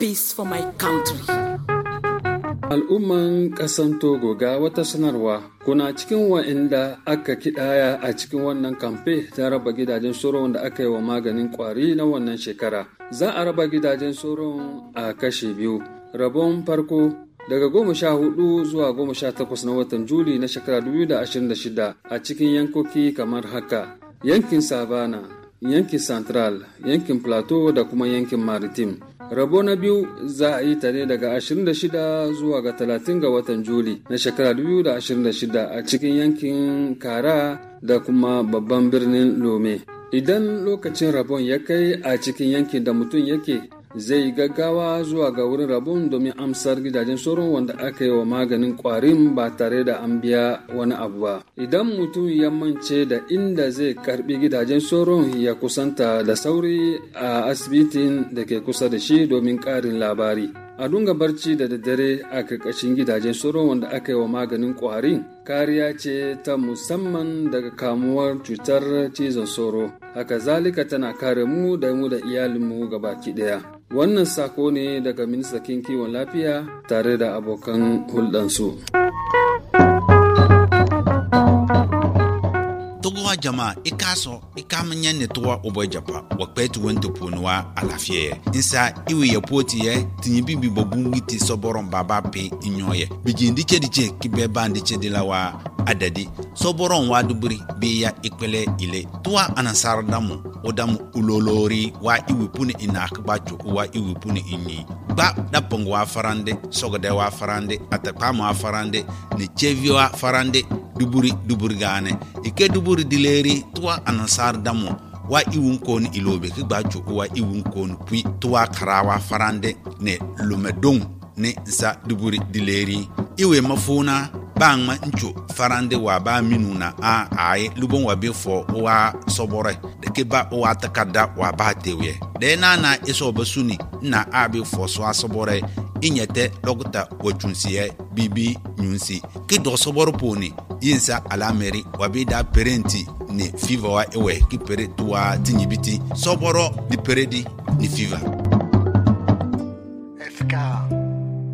peace for my country. Al'umman ƙasan Togo ga wata sanarwa, kuna cikin wa'inda aka kidaya a cikin wannan kamfe ta raba gidajen soron da aka yi wa maganin kwari na wannan shekara. Za a raba gidajen soron a kashe biyu. Rabon farko daga 14 zuwa 18 na watan Juli na shekara 2026 a cikin yankoki kamar haka: yankin Savana, yankin Central, yankin Plateau da kuma yankin Maritime. Rabo na biyu za a yi ta ne daga 26 zuwa ga 30 ga watan Juli na shekara 2026 a cikin yankin Kara da kuma babban birnin Lome. Idan lokacin rabon ya kai a cikin yankin da mutum yake, zai gaggawa zuwa ga wurin rabon domin amsar gidajen sauron wanda aka yi wa maganin kwarin ba tare da an biya wani abu ba. Idan mutum ya mance da inda zai karbi gidajen sauron, ya kusanta da sauri a asibitin da ke kusa da shi domin karin labari. A dunga barci da daddare a karkashin gidajen sauron wanda aka yi wa maganin kwarin kariya ce ta musamman daga kamuwar cutar cizon sauro. Haka zalika tana kare mu da iyalinmu gabaki daya. Wannan sako ne daga ministan kiwon lafiya tare da abokan hulɗansu. Togowa jama ikaso ikamanya netwa obojapa wakpetu wento punwa alafie insa iwe ya poti ye tinyibi bibobungiti soboron baba pe inyoye bijindi chediche kibeba ndiche dilawa adadi soboron waduburi biya ikpele ile tuwa anasardamu odamu ulolori wa iwe puni inakbacho wa iwe puni inni ba dapong wa farande sogode wa farande atakpama wa farande ne chevi wa farande duburi gane ike duburi dileri tuwa anasar damo wa iwun kon ilobe ki gbacho wa iwun kon pui tuwa karawa farande ne lumedong ne za duburi dileri iwe mafuna bangma ncho farande wa ba minuna a ai lubon wa befo wa sobore de ke ba wa takada wa ba tewe de na eso basuni na abi fo so asobore inyete logta wachunsiye bibi nyunsi ki do soboro poni yinsa alameri wabida parenti ni fever wa ewe ki pere tuwa tinyibiti soboro di peredi ni fever.